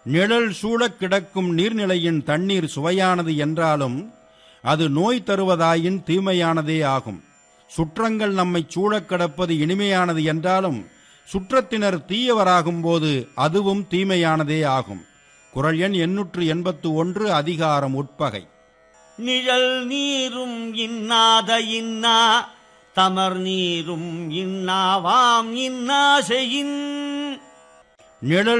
நிழல் சூழக் கிடக்கும் நீர்நிலையின் தண்ணீர் சுவையானது என்றாலும் அது நோய் தருவதாயின் தீமையானதே ஆகும். சுற்றங்கள் நம்மை சூழக் கிடப்பது இனிமையானது என்றாலும் சுற்றத்தினர் தீயவராகும் போது அதுவும் தீமையானதே ஆகும். குறள் எண் 881 அதிகாரம் உட்பகை. நிழல் நீரும் இன்னாத இன்னா தமர் நீரும் இன்னாவாம் இன்னா செய்யின். நிழல்